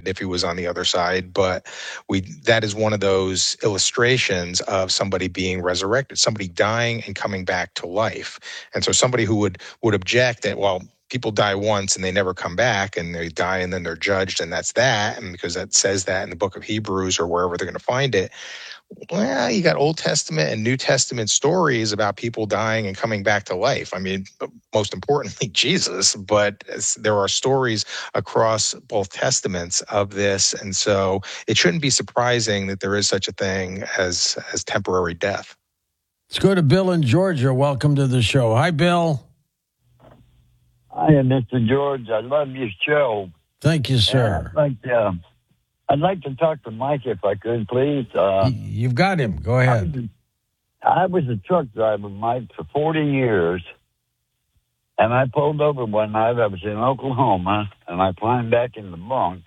if he was on the other side, but that is one of those illustrations of somebody being resurrected, somebody dying and coming back to life. And so somebody who would object that, well, people die once and they never come back, and they die and then they're judged, and that's that, and because that says that in the book of Hebrews or wherever they're going to find it. Well, you got Old Testament and New Testament stories about people dying and coming back to life. I mean, most importantly, Jesus, but there are stories across both testaments of this. And so it shouldn't be surprising that there is such a thing as temporary death. Let's go to Bill in Georgia. Welcome to the show. Hi, Bill. Hi, Mr. George. I love your show. Thank you, sir. I'd like to talk to Mike if I could, please. You've got him. Go ahead. I was a truck driver, Mike, for 40 years, and I pulled over one night. I was in Oklahoma, and I climbed back in the bunk,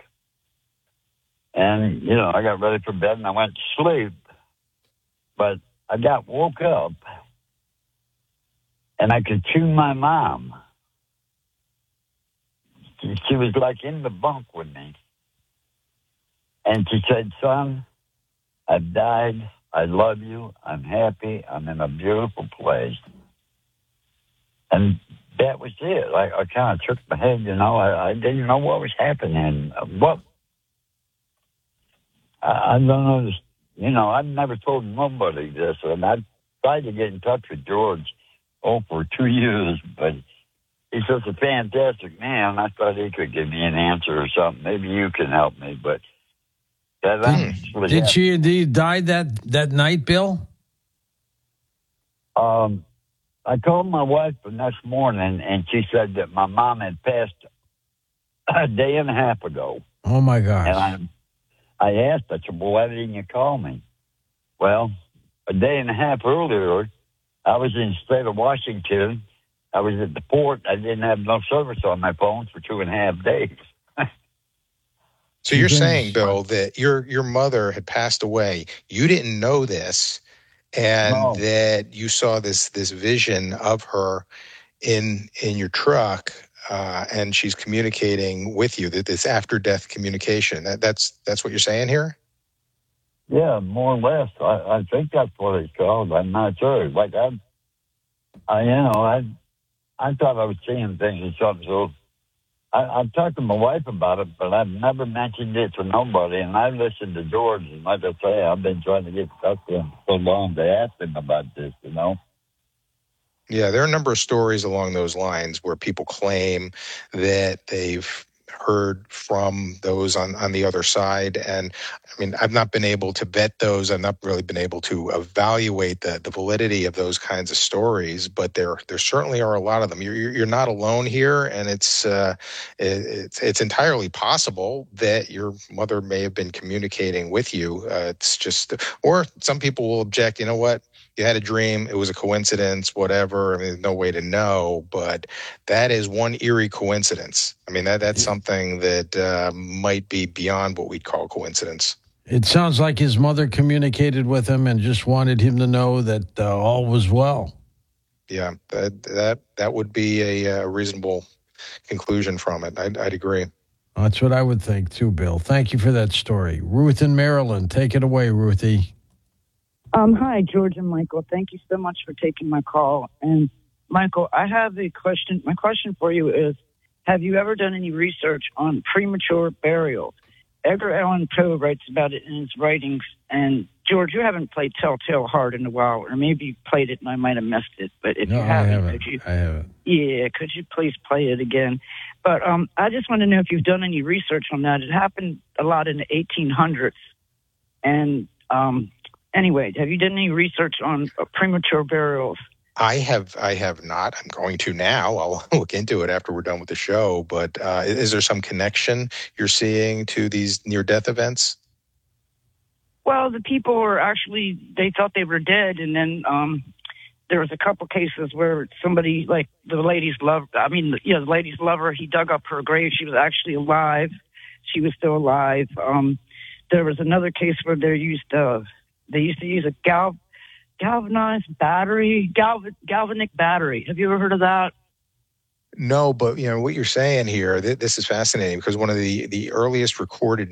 and, I got ready for bed, and I went to sleep, but I woke up, and I could chew my mom. She was like in the bunk with me. And she said, son, I've died. I love you. I'm happy. I'm in a beautiful place. And that was it. I kind of shook my head, I didn't know what was happening. I don't know. I've never told nobody this. And I tried to get in touch with George for 2 years, but he's such a fantastic man. I thought he could give me an answer or something. Maybe you can help me, but... Did she indeed die that night, Bill? I called my wife the next morning, and she said that my mom had passed a day and a half ago. Oh, my gosh. And I asked her, well, why didn't you call me? Well, a day and a half earlier, I was in the state of Washington. I was at the port. I didn't have no service on my phone for 2.5 days. So you're saying, Bill, that your mother had passed away. You didn't know this, and that you saw this vision of her in your truck, and she's communicating with you. That this after death communication. That's what you're saying here. Yeah, more or less. I think that's what it's called. I'm not sure. Like I thought I was seeing things or something. So. I've talked to my wife about it, but I've never mentioned it to nobody. And I listened to George, and like I say, I've been trying to get in touch with him so long to ask him about this, Yeah, there are a number of stories along those lines where people claim that they've heard from those on the other side. And I mean, I've not been able to vet those. I've not really been able to evaluate the validity of those kinds of stories, but there certainly are a lot of them. You're not alone here, and it's entirely possible that your mother may have been communicating with you. It's just, or some people will object, you know what? You had a dream, it was a coincidence, whatever. I mean, there's no way to know, but that is one eerie coincidence. I mean, that's something that might be beyond what we'd call coincidence. It sounds like his mother communicated with him and just wanted him to know that all was well. Yeah, that would be a reasonable conclusion from it. I'd agree. That's what I would think too, Bill. Thank you for that story. Ruth in Maryland, take it away, Ruthie. Hi, George and Michael. Thank you so much for taking my call. And Michael, I have a question. My question for you is, have you ever done any research on premature burials? Edgar Allan Poe writes about it in his writings. And George, you haven't played Telltale Heart in a while, or maybe you played it and I might have missed it. But if you haven't, I haven't. Yeah, could you please play it again? But I just want to know if you've done any research on that. It happened a lot in the 1800s. And anyway, have you done any research on premature burials? I have not. I'm going to now. I'll look into it after we're done with the show. But is there some connection you're seeing to these near-death events? Well, the people were actually, they thought they were dead. And then there was a couple cases where somebody, like the lady's lover, he dug up her grave. She was actually alive. She was still alive. There was another case where they used to use a galvanized battery, galvanic battery. Have you ever heard of that? No, but what you're saying here, this is fascinating because one of the earliest recorded